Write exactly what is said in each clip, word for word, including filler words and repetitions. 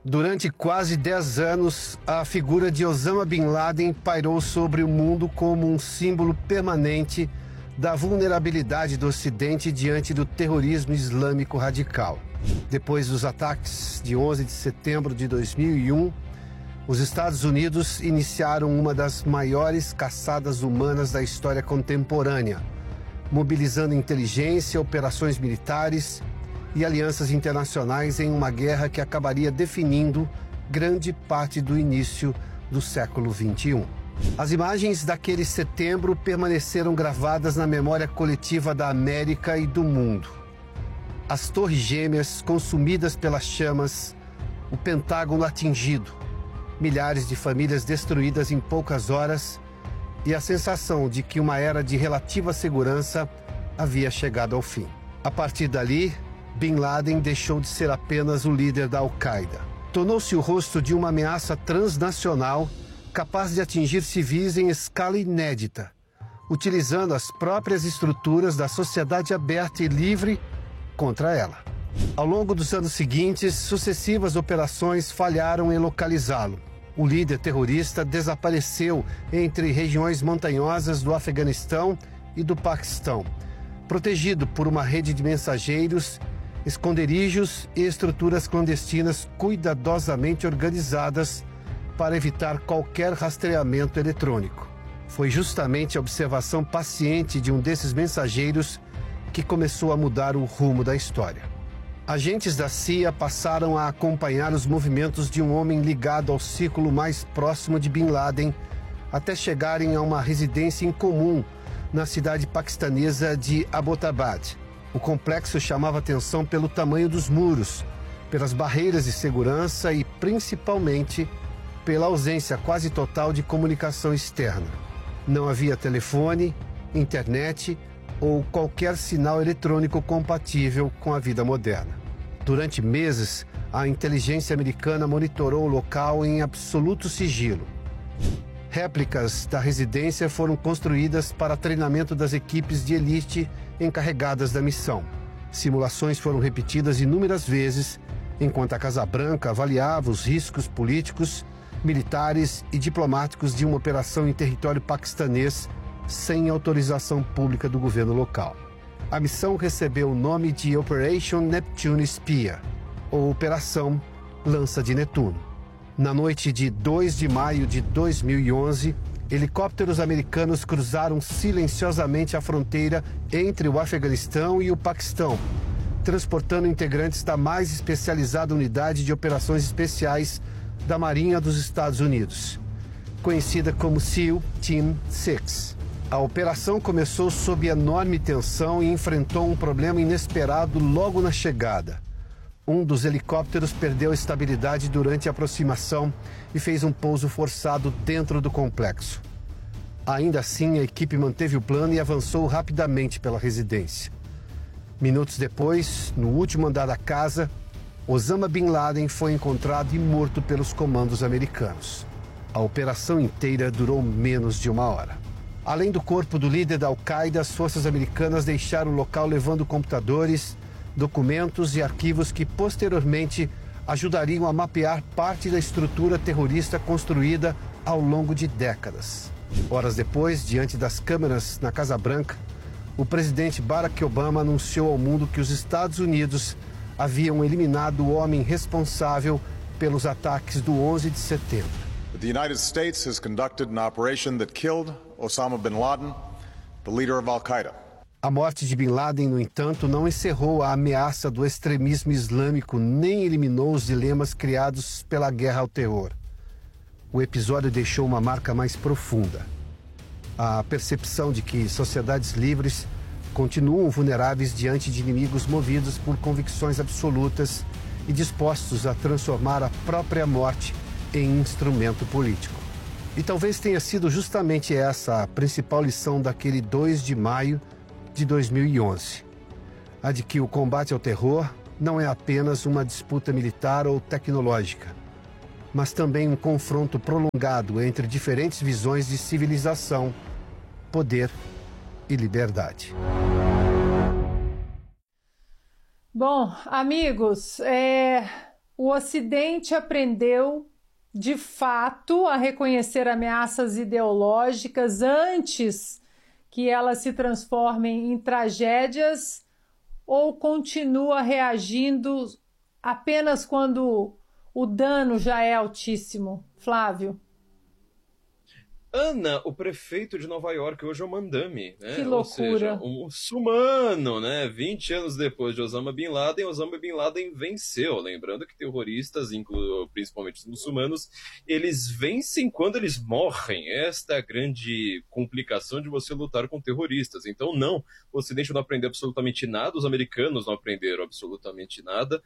Durante quase dez anos, a figura de Osama Bin Laden pairou sobre o mundo como um símbolo permanente da vulnerabilidade do Ocidente diante do terrorismo islâmico radical. Depois dos ataques de onze de setembro de dois mil e um, os Estados Unidos iniciaram uma das maiores caçadas humanas da história contemporânea, mobilizando inteligência, operações militares e alianças internacionais em uma guerra que acabaria definindo grande parte do início do século vinte e um. As imagens daquele setembro permaneceram gravadas na memória coletiva da América e do mundo. As torres gêmeas consumidas pelas chamas, o Pentágono atingido, milhares de famílias destruídas em poucas horas e a sensação de que uma era de relativa segurança havia chegado ao fim. A partir dali, Bin Laden deixou de ser apenas o líder da Al-Qaeda. Tornou-se o rosto de uma ameaça transnacional capaz de atingir civis em escala inédita, utilizando as próprias estruturas da sociedade aberta e livre contra ela. Ao longo dos anos seguintes, sucessivas operações falharam em localizá-lo. O líder terrorista desapareceu entre regiões montanhosas do Afeganistão e do Paquistão, protegido por uma rede de mensageiros, esconderijos e estruturas clandestinas cuidadosamente organizadas para evitar qualquer rastreamento eletrônico. Foi justamente a observação paciente de um desses mensageiros que começou a mudar o rumo da história. Agentes da C I A passaram a acompanhar os movimentos de um homem ligado ao círculo mais próximo de Bin Laden até chegarem a uma residência em comum na cidade paquistanesa de Abbottabad. O complexo chamava atenção pelo tamanho dos muros, pelas barreiras de segurança e, principalmente, pela ausência quase total de comunicação externa. Não havia telefone, internet ou qualquer sinal eletrônico compatível com a vida moderna. Durante meses, a inteligência americana monitorou o local em absoluto sigilo. Réplicas da residência foram construídas para treinamento das equipes de elite encarregadas da missão. Simulações foram repetidas inúmeras vezes, enquanto a Casa Branca avaliava os riscos políticos, militares e diplomáticos de uma operação em território paquistanês sem autorização pública do governo local. A missão recebeu o nome de Operation Neptune Spear, ou Operação Lança de Netuno. Na noite de dois de maio de dois mil e onze, helicópteros americanos cruzaram silenciosamente a fronteira entre o Afeganistão e o Paquistão, transportando integrantes da mais especializada unidade de operações especiais da Marinha dos Estados Unidos, conhecida como SEAL Team seis. A operação começou sob enorme tensão e enfrentou um problema inesperado logo na chegada. Um dos helicópteros perdeu a estabilidade durante a aproximação e fez um pouso forçado dentro do complexo. Ainda assim, a equipe manteve o plano e avançou rapidamente pela residência. Minutos depois, no último andar da casa, Osama Bin Laden foi encontrado e morto pelos comandos americanos. A operação inteira durou menos de uma hora. Além do corpo do líder da Al-Qaeda, as forças americanas deixaram o local levando computadores, documentos e arquivos que posteriormente ajudariam a mapear parte da estrutura terrorista construída ao longo de décadas. Horas depois, diante das câmeras na Casa Branca, o presidente Barack Obama anunciou ao mundo que os Estados Unidos haviam eliminado o homem responsável pelos ataques do onze de setembro. The United States has conducted an operation that killed Osama bin Laden, the leader of Al-Qaeda. A morte de Bin Laden, no entanto, não encerrou a ameaça do extremismo islâmico nem eliminou os dilemas criados pela guerra ao terror. O episódio deixou uma marca mais profunda. A percepção de que sociedades livres continuam vulneráveis diante de inimigos movidos por convicções absolutas e dispostos a transformar a própria morte em instrumento político. E talvez tenha sido justamente essa a principal lição daquele dois de maio de dois mil e onze. A de que o combate ao terror não é apenas uma disputa militar ou tecnológica, mas também um confronto prolongado entre diferentes visões de civilização, poder e liberdade. Bom, amigos, é... o Ocidente aprendeu, de fato, a reconhecer ameaças ideológicas antes que elas se transformem em tragédias, ou continua reagindo apenas quando o dano já é altíssimo? Flávio? Ana, o prefeito de Nova York hoje é o Mandami, né? Que loucura. Ou seja, um muçulmano, né? vinte anos depois de Osama Bin Laden, Osama Bin Laden venceu. Lembrando que terroristas, principalmente os muçulmanos, eles vencem quando eles morrem. Esta é a grande complicação de você lutar com terroristas. Então, não, o Ocidente não aprendeu absolutamente nada, os americanos não aprenderam absolutamente nada.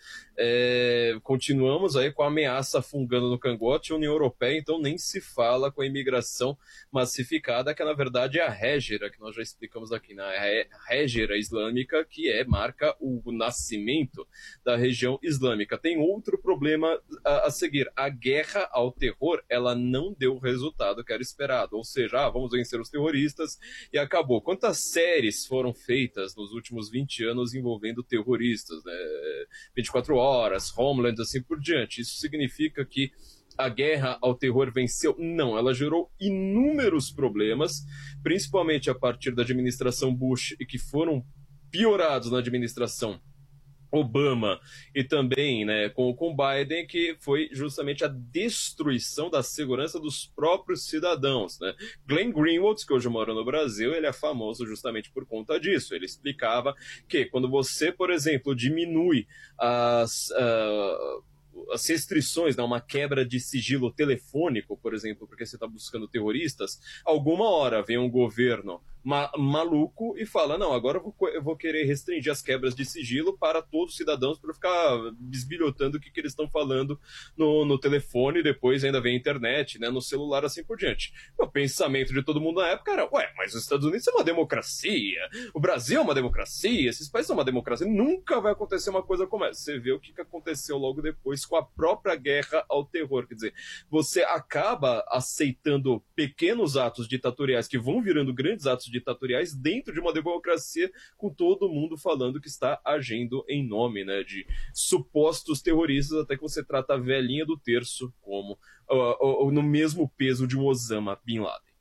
É, continuamos aí com a ameaça fungando no cangote, a União Europeia, então nem se fala com a imigração massificada, que na verdade é a Hégira, que nós já explicamos aqui, na né? Hégira islâmica, que é, marca o nascimento da região islâmica. Tem outro problema a, a seguir, a guerra ao terror, ela não deu o resultado que era esperado, ou seja, ah, vamos vencer os terroristas e acabou. Quantas séries foram feitas nos últimos vinte anos envolvendo terroristas, né? vinte e quatro horas, Homeland, assim por diante. Isso significa que a guerra ao terror venceu? Não, ela gerou inúmeros problemas, principalmente a partir da administração Bush, e que foram piorados na administração Obama e também, né, com o Biden, que foi justamente a destruição da segurança dos próprios cidadãos, né? Glenn Greenwald, que hoje mora no Brasil, ele é famoso justamente por conta disso. Ele explicava que quando você, por exemplo, diminui as... Uh, as restrições, né, uma quebra de sigilo telefônico, por exemplo, porque você está buscando terroristas, alguma hora vem um governo ma- maluco e fala, não, agora eu vou, eu vou querer restringir as quebras de sigilo para todos os cidadãos, para ficar bisbilhotando o que, que eles estão falando no, no telefone, e depois ainda vem a internet, né, no celular, assim por diante. O pensamento de todo mundo na época era, ué, mas os Estados Unidos é uma democracia, o Brasil é uma democracia, esses países são uma democracia, nunca vai acontecer uma coisa como essa. Você vê o que, que aconteceu logo depois com a própria guerra ao terror. Quer dizer, você acaba aceitando pequenos atos ditatoriais que vão virando grandes atos ditatoriais dentro de uma democracia, com todo mundo falando que está agindo em nome, né, de supostos terroristas, até que você trata a velhinha do terço como uh, uh, no mesmo peso de um Osama Bin Laden.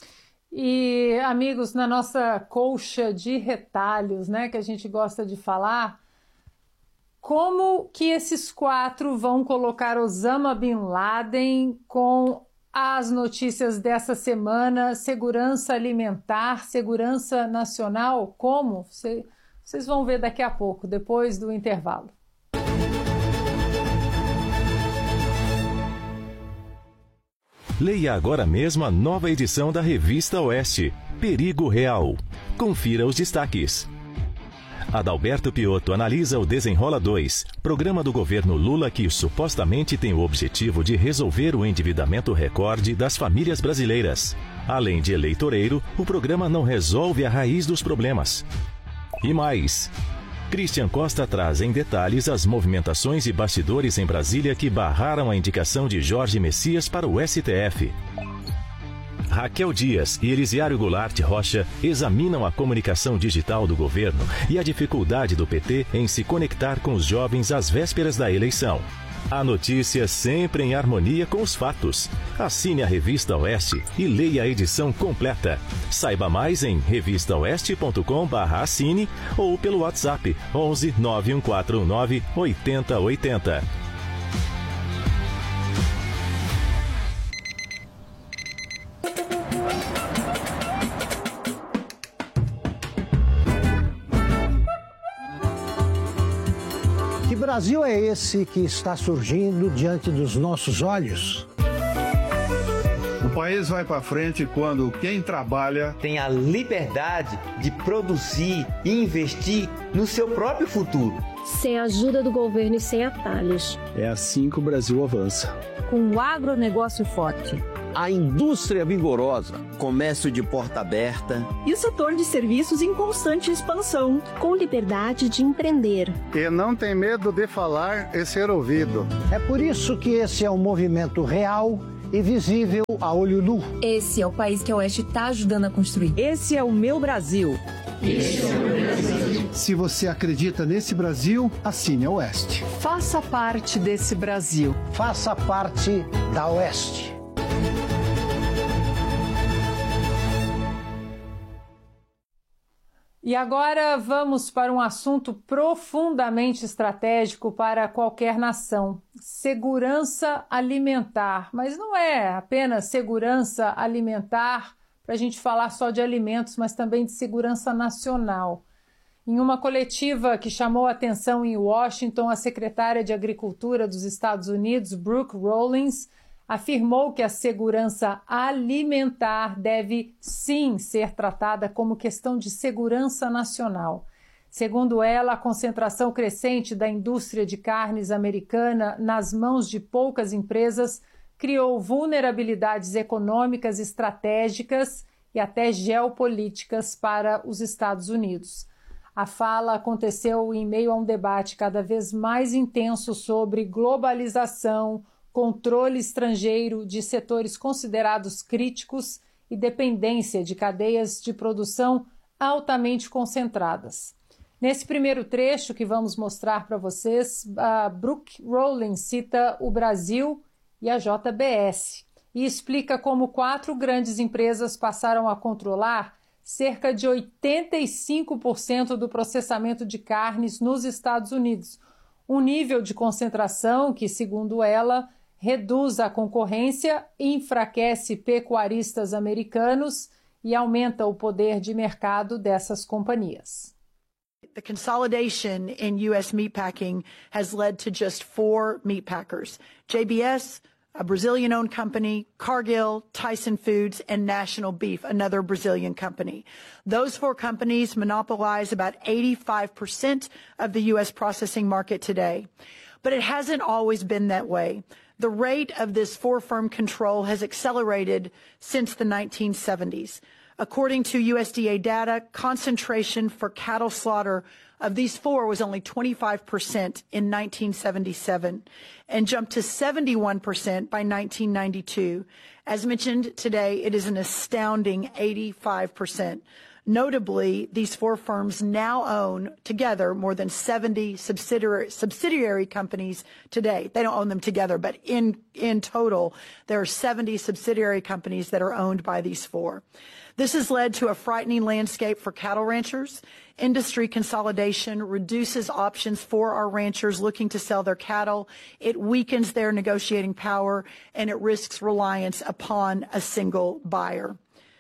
E, amigos, na nossa colcha de retalhos, né, que a gente gosta de falar, como que esses quatro vão colocar Osama Bin Laden com as notícias dessa semana? Segurança alimentar, segurança nacional, como? Vocês vão ver daqui a pouco, depois do intervalo. Leia agora mesmo a nova edição da Revista Oeste, Perigo Real. Confira os destaques. Adalberto Piotto analisa o Desenrola dois, programa do governo Lula que supostamente tem o objetivo de resolver o endividamento recorde das famílias brasileiras. Além de eleitoreiro, o programa não resolve a raiz dos problemas. E mais, Christian Costa traz em detalhes as movimentações e bastidores em Brasília que barraram a indicação de Jorge Messias para o S T F. Raquel Dias e Elisiário Goulart Rocha examinam a comunicação digital do governo e a dificuldade do P T em se conectar com os jovens às vésperas da eleição. A notícia sempre em harmonia com os fatos. Assine a Revista Oeste e leia a edição completa. Saiba mais em revista oeste ponto com barra assine ou pelo WhatsApp onze nove um quatro nove oito zero oito zero. Que Brasil é esse que está surgindo diante dos nossos olhos? O país vai para frente quando quem trabalha tem a liberdade de produzir e investir no seu próprio futuro. Sem a ajuda do governo e sem atalhos. É assim que o Brasil avança. Com o agronegócio forte. A indústria vigorosa, comércio de porta aberta. E o setor de serviços em constante expansão. Com liberdade de empreender. E não tem medo de falar e ser ouvido. É por isso que esse é um movimento real e visível a olho nu. Esse é o país que a Oeste está ajudando a construir. Esse é o meu Brasil. Se você acredita nesse Brasil, assine a Oeste. Faça parte desse Brasil. Faça parte da Oeste. E agora vamos para um assunto profundamente estratégico para qualquer nação: segurança alimentar. Mas não é apenas segurança alimentar para a gente falar só de alimentos, mas também de segurança nacional. Em uma coletiva que chamou a atenção em Washington, a secretária de Agricultura dos Estados Unidos, Brooke Rollins, afirmou que a segurança alimentar deve sim ser tratada como questão de segurança nacional. Segundo ela, a concentração crescente da indústria de carnes americana nas mãos de poucas empresas criou vulnerabilidades econômicas, estratégicas e até geopolíticas para os Estados Unidos. A fala aconteceu em meio a um debate cada vez mais intenso sobre globalização, controle estrangeiro de setores considerados críticos e dependência de cadeias de produção altamente concentradas. Nesse primeiro trecho que vamos mostrar para vocês, a Brooke Rollins cita o Brasil e a J B S e explica como quatro grandes empresas passaram a controlar cerca de oitenta e cinco por cento do processamento de carnes nos Estados Unidos, um nível de concentração que, segundo ela, reduz a concorrência, enfraquece pecuaristas americanos e aumenta o poder de mercado dessas companhias. The consolidation in U S meatpacking has led to just four meatpackers: J B S, a Brazilian-owned company, Cargill, Tyson Foods, and National Beef, another Brazilian company. Those four companies monopolize about eighty-five percent of the U S processing market today. But it hasn't always been that way. The rate of this four-firm control has accelerated since the nineteen seventies. According to U S D A data, concentration for cattle slaughter of these four was only twenty-five percent in nineteen seventy-seven and jumped to seventy-one percent by nineteen ninety-two. As mentioned today, it is an astounding eighty-five percent. Notably, these four firms now own together more than seventy subsidiary, subsidiary companies today. They don't own them together, but in, in total, there are seventy subsidiary companies that are owned by these four. This has led to a frightening landscape for cattle ranchers. Industry consolidation reduces options for our ranchers looking to sell their cattle. It weakens their negotiating power, and it risks reliance upon a single buyer.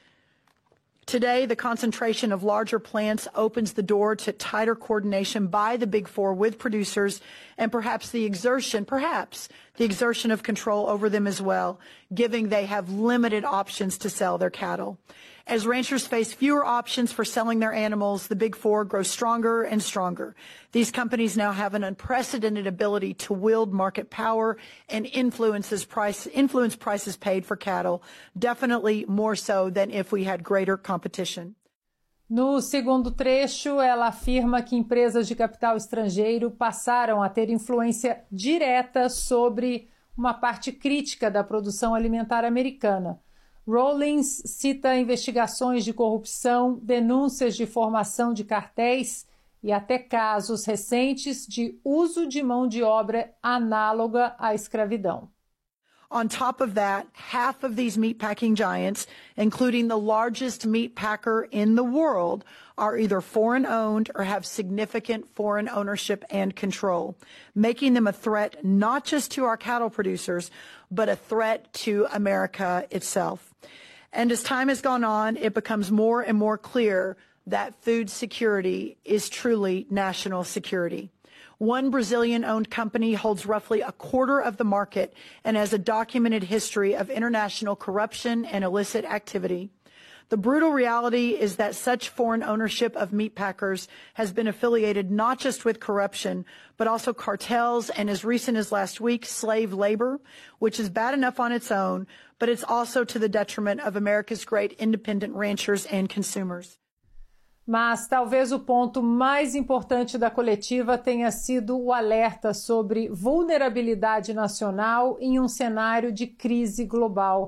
Today, the concentration of larger plants opens the door to tighter coordination by the Big Four with producers and perhaps the exertion, perhaps the exertion of control over them as well, given they have limited options to sell their cattle. As ranchers face fewer options for selling their animals, the Big Four grow stronger and stronger. These companies now have an unprecedented ability to wield market power and influences price, influence prices paid for cattle, definitely more so than if we had greater competition. No segundo trecho, ela afirma que empresas de capital estrangeiro passaram a ter influência direta sobre uma parte crítica da produção alimentar americana. Rollins cita investigações de corrupção, denúncias de formação de cartéis e até casos recentes de uso de mão de obra análoga à escravidão. On top of that, half of these meatpacking giants, including the largest meat packer in the world, are either foreign-owned or have significant foreign ownership and control, making them a threat not just to our cattle producers, but a threat to America itself. And as time has gone on, it becomes more and more clear that food security is truly national security. One Brazilian-owned company holds roughly a quarter of the market and has a documented history of international corruption and illicit activity. The brutal reality is that such foreign ownership of meat packers has been affiliated not just with corruption, but also cartels and, as recent as last week, slave labor, which is bad enough on its own, but it's also to the detriment of America's great independent ranchers and consumers. Mas talvez o ponto mais importante da coletiva tenha sido o alerta sobre vulnerabilidade nacional em um cenário de crise global.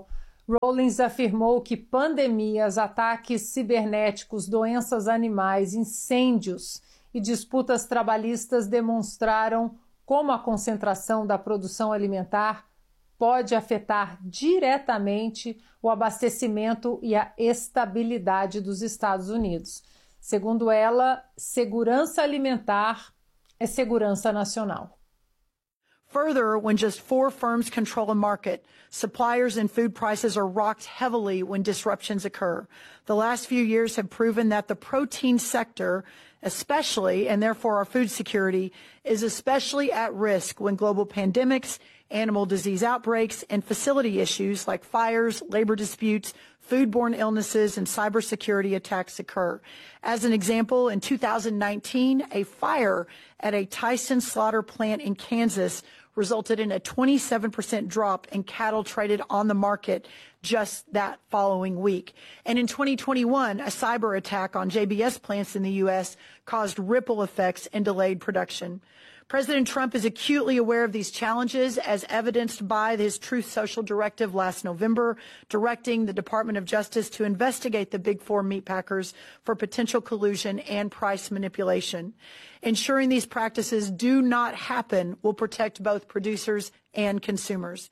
Rawlings afirmou que pandemias, ataques cibernéticos, doenças animais, incêndios e disputas trabalhistas demonstraram como a concentração da produção alimentar pode afetar diretamente o abastecimento e a estabilidade dos Estados Unidos. Segundo ela, segurança alimentar é segurança nacional. Further, when just four firms control a market, suppliers and food prices are rocked heavily when disruptions occur. The last few years have proven that the protein sector, especially, and therefore our food security, is especially at risk when global pandemics, animal disease outbreaks, and facility issues like fires, labor disputes, foodborne illnesses, and cybersecurity attacks occur. As an example, in two thousand nineteen, a fire at a Tyson slaughter plant in Kansas resulted in a twenty-seven percent drop in cattle traded on the market just that following week. And in twenty twenty-one, a cyber attack on J B S plants in the U S caused ripple effects and delayed production. President Trump is acutely aware of these challenges, as evidenced by his Truth Social directive last November, directing the Department of Justice to investigate the Big Four meatpackers for potential collusion and price manipulation. Ensuring these practices do not happen will protect both producers and consumers.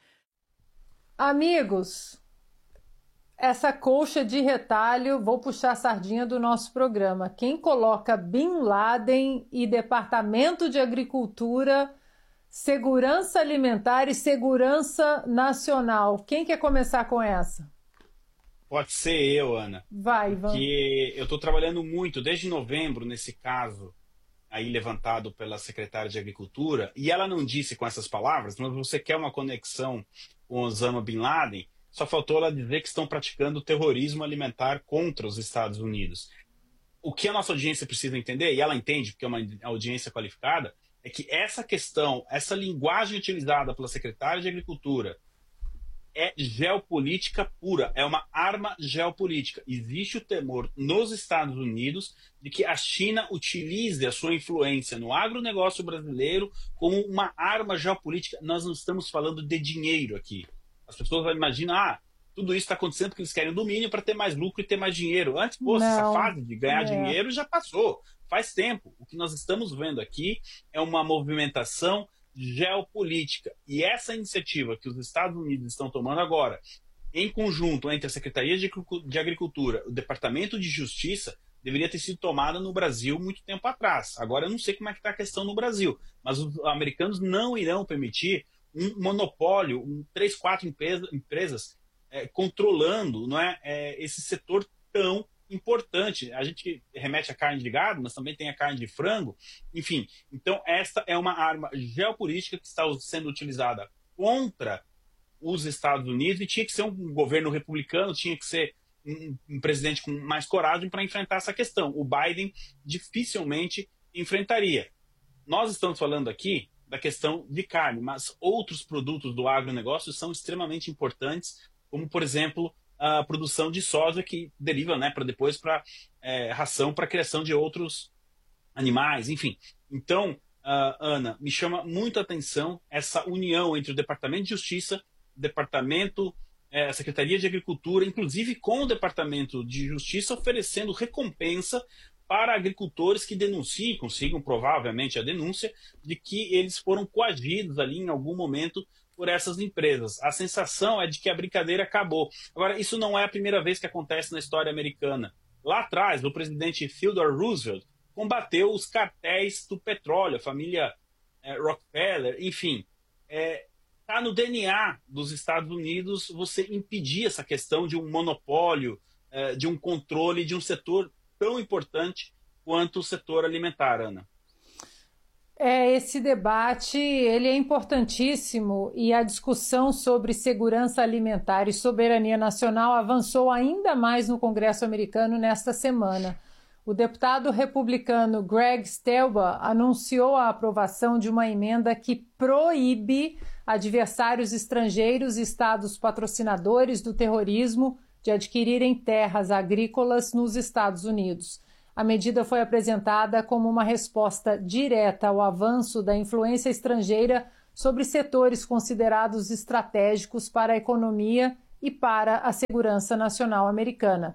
Amigos, essa colcha de retalho, vou puxar a sardinha do nosso programa. Quem coloca Bin Laden e Departamento de Agricultura, Segurança Alimentar e Segurança Nacional? Quem quer começar com essa? Pode ser eu, Ana. Vai, vamos. Que eu estou trabalhando muito, desde novembro, nesse caso aí levantado pela secretária de Agricultura, e ela não disse com essas palavras, mas você quer uma conexão com Osama Bin Laden, só faltou ela dizer que estão praticando terrorismo alimentar contra os Estados Unidos. O que a nossa audiência precisa entender, e ela entende, porque é uma audiência qualificada, é que essa questão, essa linguagem utilizada pela secretária de Agricultura é geopolítica pura, é uma arma geopolítica. Existe o temor nos Estados Unidos de que a China utilize a sua influência no agronegócio brasileiro como uma arma geopolítica. Nós não estamos falando de dinheiro aqui. As pessoas imaginam, ah, tudo isso está acontecendo porque eles querem domínio para ter mais lucro e ter mais dinheiro. Antes, pô, essa fase de ganhar é. dinheiro já passou, faz tempo. O que nós estamos vendo aqui é uma movimentação geopolítica. E essa iniciativa que os Estados Unidos estão tomando agora, em conjunto entre a Secretaria de Agricultura e o Departamento de Justiça, deveria ter sido tomada no Brasil muito tempo atrás. Agora eu não sei como é que está a questão no Brasil, mas os americanos não irão permitir um monopólio, um, três, quatro empresa, empresas é, controlando, não é, é, esse setor tão importante. A gente remete à carne de gado, mas também tem a carne de frango. Enfim, então esta é uma arma geopolítica que está sendo utilizada contra os Estados Unidos, e tinha que ser um governo republicano, tinha que ser um, um presidente com mais coragem para enfrentar essa questão. O Biden dificilmente enfrentaria. Nós estamos falando aqui da questão de carne, mas outros produtos do agronegócio são extremamente importantes, como, por exemplo, a produção de soja, que deriva, né, para depois para é, ração para a criação de outros animais, enfim. Então, uh, Ana, me chama muito a atenção essa união entre o Departamento de Justiça, o Departamento, é, a Secretaria de Agricultura, inclusive com o Departamento de Justiça oferecendo recompensa para agricultores que denunciem, consigam provar, obviamente, a denúncia de que eles foram coagidos ali em algum momento por essas empresas. A sensação é de que a brincadeira acabou. Agora, isso não é a primeira vez que acontece na história americana. Lá atrás, o presidente Theodore Roosevelt combateu os cartéis do petróleo, a família é, Rockefeller, enfim. Está é, no D N A dos Estados Unidos você impedir essa questão de um monopólio, é, de um controle de um setor tão importante quanto o setor alimentar, Ana. É, esse debate ele é importantíssimo, e a discussão sobre segurança alimentar e soberania nacional avançou ainda mais no Congresso americano nesta semana. O deputado republicano Greg Stelba anunciou a aprovação de uma emenda que proíbe adversários estrangeiros e estados patrocinadores do terrorismo de adquirirem terras agrícolas nos Estados Unidos. A medida foi apresentada como uma resposta direta ao avanço da influência estrangeira sobre setores considerados estratégicos para a economia e para a segurança nacional americana.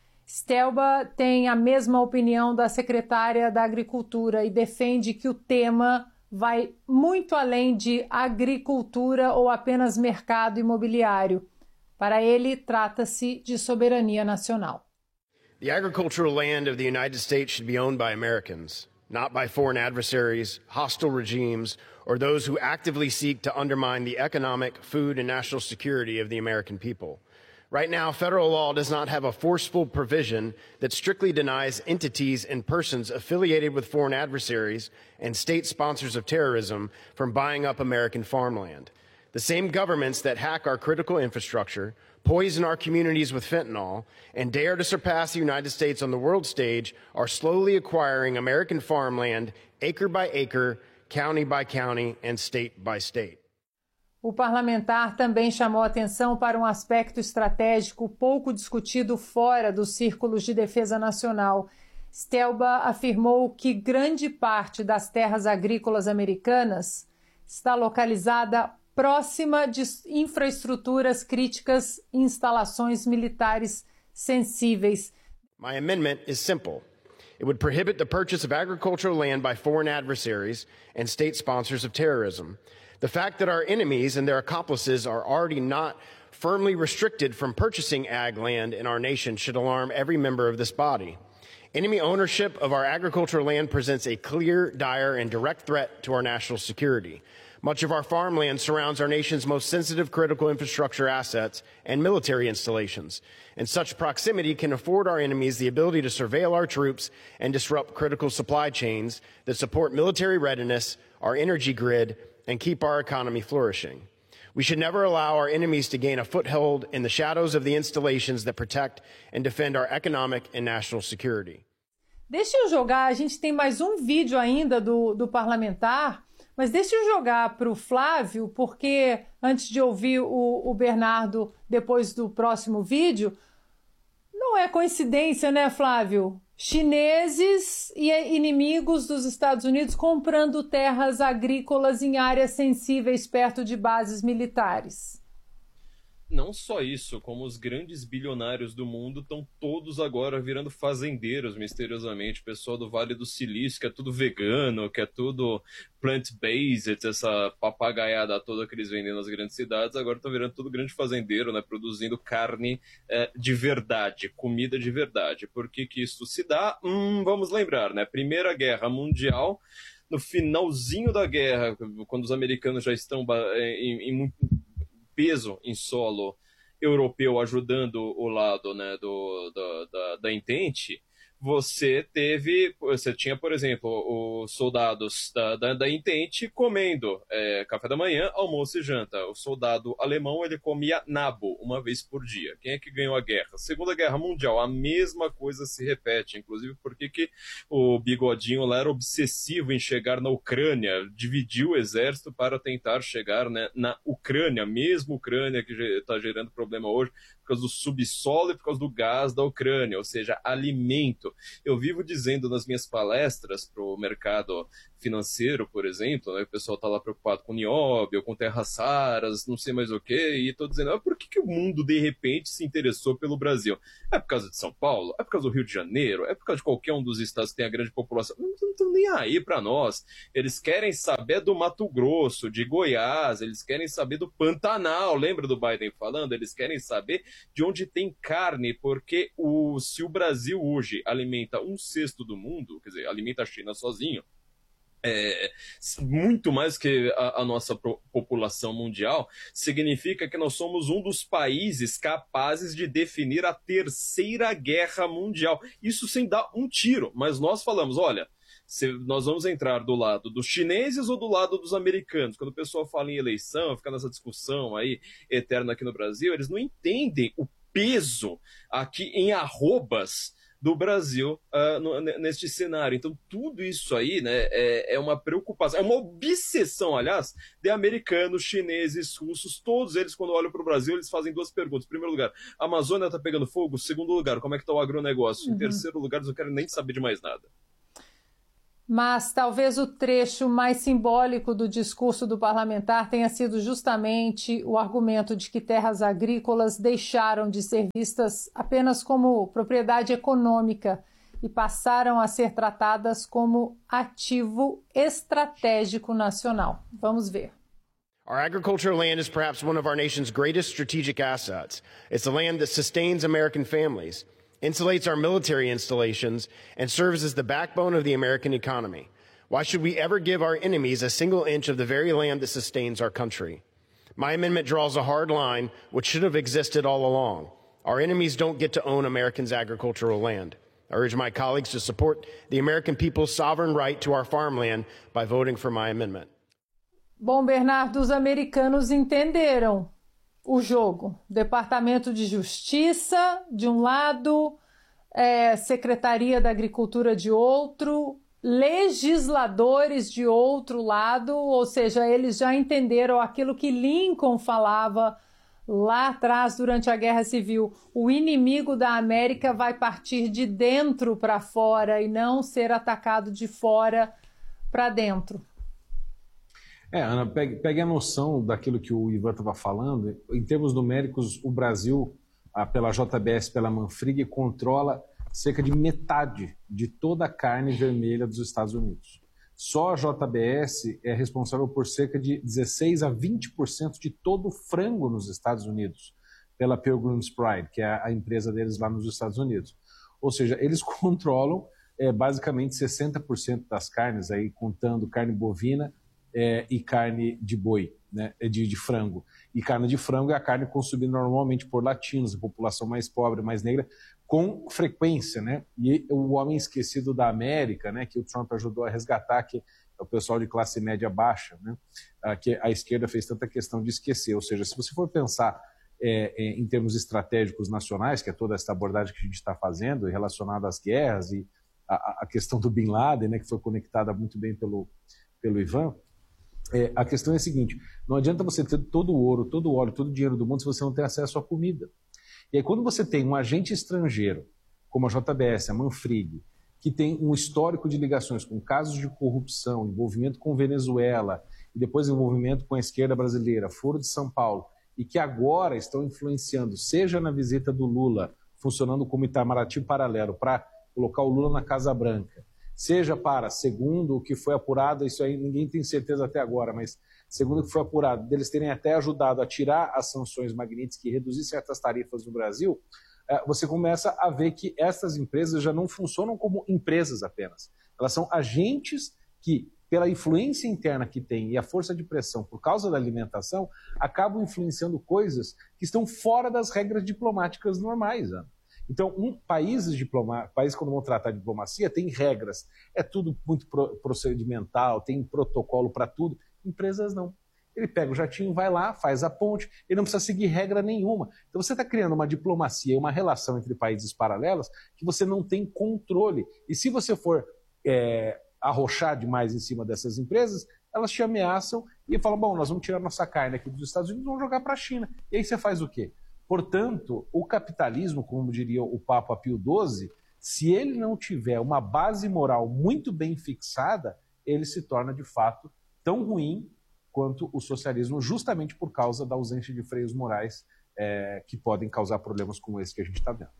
Stelba tem a mesma opinião da secretária da Agricultura e defende que o tema vai muito além de agricultura ou apenas mercado imobiliário. Para ele, trata-se de soberania nacional. The agricultural land of the United States should be owned by Americans, not by foreign adversaries, hostile regimes, or those who actively seek to undermine the economic, food, and national security of the American people. Right now, federal law does not have a forceful provision that strictly denies entities and persons affiliated with foreign adversaries and state sponsors of terrorism from buying up American farmland. The same governments that hack our critical infrastructure, poison our communities with fentanyl, and dare to surpass the United States on the world stage are slowly acquiring American farmland acre by acre, county by county, and state by state. O parlamentar também chamou atenção para um aspecto estratégico pouco discutido fora dos círculos de defesa nacional. Stelba afirmou que grande parte das terras agrícolas americanas está localizada próxima de infraestruturas críticas e instalações militares sensíveis. My amendment is simple. It would prohibit the purchase of agricultural land by foreign adversaries and state sponsors of terrorism. The fact that our enemies and their accomplices are already not firmly restricted from purchasing ag land in our nation should alarm every member of this body. Enemy ownership of our agricultural land presents a clear, dire, and direct threat to our national security. Much of our farmland surrounds our nation's most sensitive critical infrastructure assets and military installations, and such proximity can afford our enemies the ability to surveil our troops and disrupt critical supply chains that support military readiness, our energy grid, and keep our economy flourishing. We should never allow our enemies to gain a foothold in the shadows of the installations that protect and defend our economic and national security. Deixa eu jogar, a gente tem mais um vídeo ainda do, do parlamentar, mas deixa eu jogar para o Flávio, porque antes de ouvir o, o Bernardo depois do próximo vídeo, não é coincidência, né, Flávio? Chineses e inimigos dos Estados Unidos comprando terras agrícolas em áreas sensíveis perto de bases militares. Não só isso, como os grandes bilionários do mundo estão todos agora virando fazendeiros misteriosamente. O pessoal do Vale do Silício, que é tudo vegano, que é tudo plant-based, essa papagaiada toda que eles vendem nas grandes cidades, agora estão virando tudo grande fazendeiro, né, produzindo carne é, de verdade, comida de verdade. Por que que isso se dá? Hum, vamos lembrar, né? Primeira Guerra Mundial, no finalzinho da guerra, quando os americanos já estão em, em muito peso em solo europeu ajudando o lado, né, do, do, da, da Entente, você teve, você tinha, por exemplo, os soldados da, da, da Entente comendo é, café da manhã, almoço e janta. O soldado alemão, ele comia nabo uma vez por dia. Quem é que ganhou a guerra? Segunda Guerra Mundial, a mesma coisa se repete, inclusive porque que o Bigodinho lá era obsessivo em chegar na Ucrânia, dividiu o exército para tentar chegar, né, na Ucrânia, mesmo Ucrânia que está gerando problema hoje, por causa do subsolo e por causa do gás da Ucrânia, ou seja, alimento. Eu vivo dizendo nas minhas palestras para o mercado financeiro, por exemplo, né, o pessoal está lá preocupado com nióbio, com terras raras, não sei mais o que, e estou dizendo, ah, por que, que o mundo de repente se interessou pelo Brasil? É por causa de São Paulo? É por causa do Rio de Janeiro? É por causa de qualquer um dos estados que tem a grande população? Não estão nem aí para nós. Eles querem saber do Mato Grosso, de Goiás, eles querem saber do Pantanal, lembra do Biden falando? Eles querem saber de onde tem carne, porque o, se o Brasil hoje alimenta um sexto do mundo, quer dizer, alimenta a China sozinho, É, muito mais que a, a nossa pro, população mundial, significa que nós somos um dos países capazes de definir a terceira guerra mundial. Isso sem dar um tiro, mas nós falamos, olha, se nós vamos entrar do lado dos chineses ou do lado dos americanos. Quando o pessoal fala em eleição, fica nessa discussão aí eterna aqui no Brasil, eles não entendem o peso aqui em arrobas do Brasil uh, no, neste cenário. Então, tudo isso aí, né, é, é uma preocupação, é uma obsessão, aliás, de americanos, chineses, russos, todos eles, quando olham para o Brasil, eles fazem duas perguntas. Em primeiro lugar, a Amazônia está pegando fogo? Em segundo lugar, como é que está o agronegócio? Uhum. Em terceiro lugar, eles não querem nem saber de mais nada. Mas talvez o trecho mais simbólico do discurso do parlamentar tenha sido justamente o argumento de que terras agrícolas deixaram de ser vistas apenas como propriedade econômica e passaram a ser tratadas como ativo estratégico nacional. Vamos ver. Our agricultural land is perhaps one of our nation's greatest strategic assets. It's the land that sustains American families, insulates our military installations, and serves as the backbone of the American economy. Why should we ever give our enemies a single inch of the very land that sustains our country? My amendment draws a hard line, which should have existed all along. Our enemies don't get to own Americans' agricultural land. I urge my colleagues to support the American people's sovereign right to our farmland by voting for my amendment. Bom, Bernardo, os americanos entenderam o jogo. Departamento de Justiça, de um lado, é, Secretaria da Agricultura de outro, legisladores de outro lado, ou seja, eles já entenderam aquilo que Lincoln falava lá atrás, durante a Guerra Civil. O inimigo da América vai partir de dentro para fora e não ser atacado de fora para dentro. É, Ana, pegue, pegue a noção daquilo que o Ivan estava falando. Em termos numéricos, o Brasil, a, pela J B S, pela Manfrig, controla cerca de metade de toda a carne vermelha dos Estados Unidos. Só a J B S é responsável por cerca de dezesseis a vinte por cento de todo o frango nos Estados Unidos, pela Pilgrim's Pride, que é a empresa deles lá nos Estados Unidos. Ou seja, eles controlam é, basicamente sessenta por cento das carnes, aí, contando carne bovina, É, e carne de boi, né, de, de frango. E carne de frango é a carne consumida normalmente por latinos, a população mais pobre, mais negra, com frequência, né? E o homem esquecido da América, né, que o Trump ajudou a resgatar, que é o pessoal de classe média baixa, né, que a esquerda fez tanta questão de esquecer. Ou seja, se você for pensar é, é, em termos estratégicos nacionais, que é toda essa abordagem que a gente está fazendo, relacionada às guerras e a, a questão do Bin Laden, né, que foi conectada muito bem pelo, pelo Ivan. É, a questão é a seguinte: não adianta você ter todo o ouro, todo o óleo, todo o dinheiro do mundo se você não tem acesso à comida. E aí, quando você tem um agente estrangeiro, como a J B S, a Manfrig, que tem um histórico de ligações com casos de corrupção, envolvimento com Venezuela, e depois envolvimento com a esquerda brasileira, Foro de São Paulo, e que agora estão influenciando, seja na visita do Lula, funcionando como Itamaraty paralelo, para colocar o Lula na Casa Branca, seja para, segundo o que foi apurado, isso aí ninguém tem certeza até agora, mas segundo o que foi apurado, deles terem até ajudado a tirar as sanções Magnitsky e reduzir certas tarifas no Brasil, você começa a ver que essas empresas já não funcionam como empresas apenas. Elas são agentes que, pela influência interna que tem e a força de pressão por causa da alimentação, acabam influenciando coisas que estão fora das regras diplomáticas normais, Ana. Então, um, países, diploma, países quando vão tratar de diplomacia, tem regras, é tudo muito pro, procedimental, tem protocolo para tudo. Empresas não. Ele pega o jatinho, vai lá, faz a ponte, ele não precisa seguir regra nenhuma. Então você está criando uma diplomacia, uma relação entre países paralelos que você não tem controle. E se você for é, arrochar demais em cima dessas empresas, elas te ameaçam e falam, bom, nós vamos tirar nossa carne aqui dos Estados Unidos e vamos jogar para a China. E aí você faz o quê? Portanto, o capitalismo, como diria o Papa Pio doze, se ele não tiver uma base moral muito bem fixada, ele se torna, de fato, tão ruim quanto o socialismo, justamente por causa da ausência de freios morais é, que podem causar problemas como esse que a gente está vendo.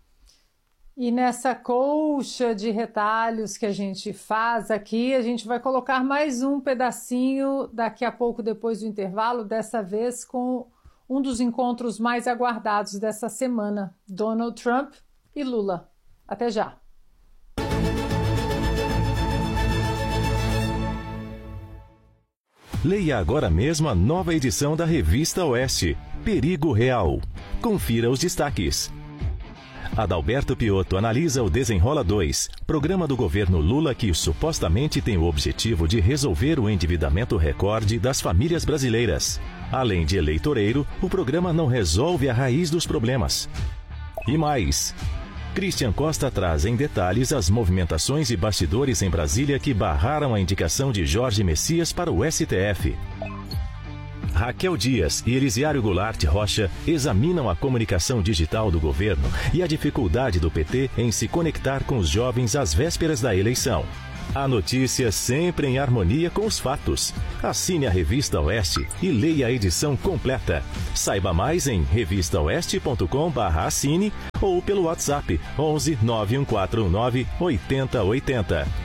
E nessa colcha de retalhos que a gente faz aqui, a gente vai colocar mais um pedacinho daqui a pouco, depois do intervalo, dessa vez com um dos encontros mais aguardados dessa semana, Donald Trump e Lula. Até já! Leia agora mesmo a nova edição da Revista Oeste, Perigo Real. Confira os destaques. Adalberto Piotto analisa o Desenrola dois, programa do governo Lula que supostamente tem o objetivo de resolver o endividamento recorde das famílias brasileiras. Além de eleitoreiro, o programa não resolve a raiz dos problemas. E mais, Christian Costa traz em detalhes as movimentações e bastidores em Brasília que barraram a indicação de Jorge Messias para o S T F. Raquel Dias e Elisiário Goulart Rocha examinam a comunicação digital do governo e a dificuldade do P T em se conectar com os jovens às vésperas da eleição. A notícia sempre em harmonia com os fatos. Assine a Revista Oeste e leia a edição completa. Saiba mais em revista oeste ponto com barra assine ou pelo WhatsApp onze nove um quatro nove oitenta oitenta.